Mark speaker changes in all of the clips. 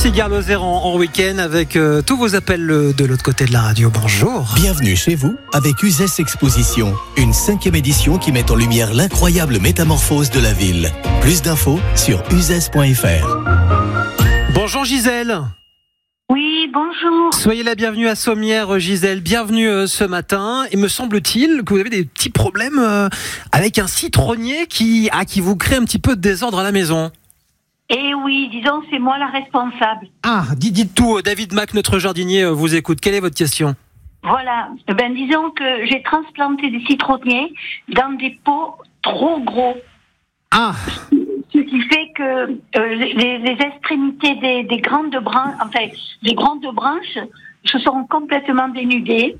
Speaker 1: Cigare Lozère en week-end avec tous vos appels de l'autre côté de la radio. Bonjour.
Speaker 2: Bienvenue chez vous avec Uzès Exposition, une 5e édition qui met en lumière l'incroyable métamorphose de la ville. Plus d'infos sur uzès.fr.
Speaker 1: Bonjour Gisèle.
Speaker 3: Oui, bonjour.
Speaker 1: Soyez la bienvenue à Sommières, Gisèle. Bienvenue ce matin. Et me semble-t-il que vous avez des petits problèmes avec un citronnier qui vous crée un petit peu de désordre à la maison.
Speaker 3: Eh oui, disons, c'est moi la responsable.
Speaker 1: Ah, dites tout. David Mac, notre jardinier, vous écoute. Quelle est votre question ?
Speaker 3: Voilà. Disons que j'ai transplanté des citronniers dans des pots trop gros.
Speaker 1: Ah.
Speaker 3: Ce qui fait que les extrémités des grandes branches, les grandes branches, se sont complètement dénudées.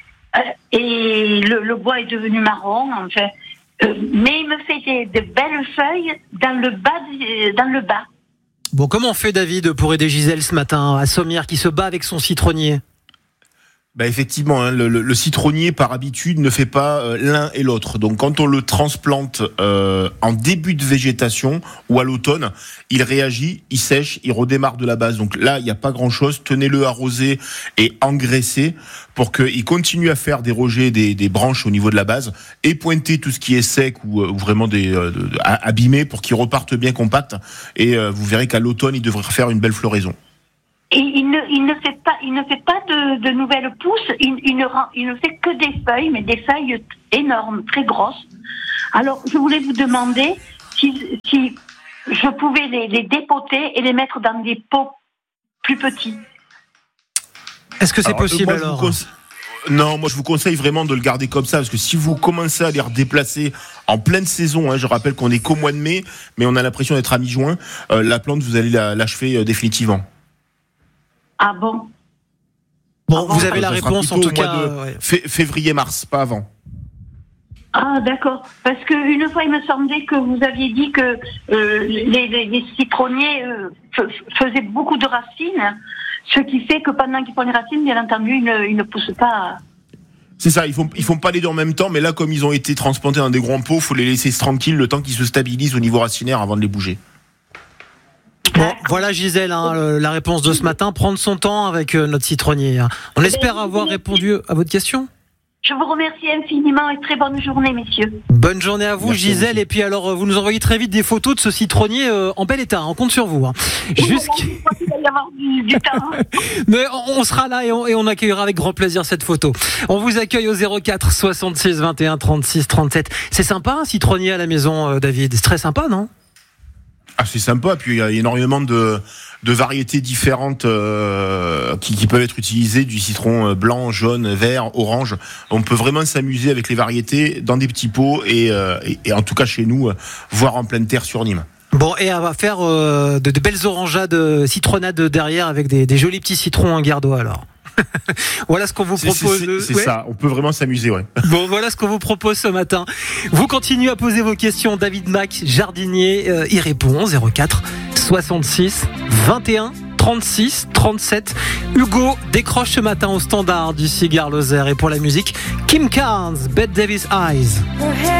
Speaker 3: Et le bois est devenu marron, mais il me fait de belles feuilles dans le bas.
Speaker 1: Bon, comment on fait, David, pour aider Gisèle ce matin à Sommières qui se bat avec son citronnier ?
Speaker 4: Effectivement, le citronnier par habitude ne fait pas l'un et l'autre. Donc quand on le transplante en début de végétation ou à l'automne, il réagit, il sèche, il redémarre de la base. Donc là, il n'y a pas grand-chose. Tenez-le arrosé et engraissé pour qu'il continue à faire des rejets des branches au niveau de la base et pointer tout ce qui est sec ou vraiment abîmé pour qu'il reparte bien compact. Et vous verrez qu'à l'automne, il devrait faire une belle floraison.
Speaker 3: Et il ne fait pas de nouvelles pousses, il ne fait que des feuilles, mais des feuilles énormes, très grosses. Alors, je voulais vous demander si je pouvais les dépoter et les mettre dans des pots plus petits.
Speaker 1: Est-ce que c'est possible alors ?
Speaker 4: Non, moi je vous conseille vraiment de le garder comme ça, parce que si vous commencez à les redéplacer en pleine saison, je rappelle qu'on est qu'au mois de mai, mais on a l'impression d'être à mi-juin, la plante, vous allez l'achever définitivement.
Speaker 3: Ah bon ?
Speaker 1: Bon, vous avez la réponse en tout cas.
Speaker 4: Février-mars, pas avant.
Speaker 3: Ah d'accord, parce qu'une fois il me semblait que vous aviez dit que les citronniers faisaient beaucoup de racines, ce qui fait que pendant qu'ils font les racines, bien entendu, ils ne poussent pas.
Speaker 4: C'est ça, ils font pas les deux en même temps, mais là comme ils ont été transplantés dans des grands pots, faut les laisser tranquilles le temps qu'ils se stabilisent au niveau racinaire avant de les bouger.
Speaker 1: Bon, voilà Gisèle, la réponse de ce matin, prendre son temps avec notre citronnier. On espère avoir répondu à votre question.
Speaker 3: Je vous remercie infiniment et très bonne journée, messieurs.
Speaker 1: Bonne journée à vous. Merci Gisèle,
Speaker 4: aussi.
Speaker 1: Et puis alors vous nous envoyez très vite des photos de ce citronnier en bel état, on compte sur vous.
Speaker 3: Il va y avoir du temps.
Speaker 1: Mais on sera là et on accueillera avec grand plaisir cette photo. On vous accueille au 04 66 21 36 37. C'est sympa un citronnier à la maison, David, c'est très sympa, non ?
Speaker 4: Ah, c'est sympa, puis il y a énormément de variétés différentes qui peuvent être utilisées, du citron blanc, jaune, vert, orange. On peut vraiment s'amuser avec les variétés dans des petits pots et en tout cas chez nous, voire en pleine terre sur Nîmes.
Speaker 1: Bon, et on va faire de belles orangeades, citronnades derrière avec des jolis petits citrons en gardois alors. Voilà ce qu'on vous propose.
Speaker 4: C'est ça, on peut vraiment s'amuser, ouais.
Speaker 1: Bon, voilà ce qu'on vous propose ce matin. Vous continuez à poser vos questions. David Mac, jardinier, y répond 04 66 21 36 37. Hugo décroche ce matin au standard du Cigare Lozère. Et pour la musique, Kim Carnes, Bette Davis Eyes.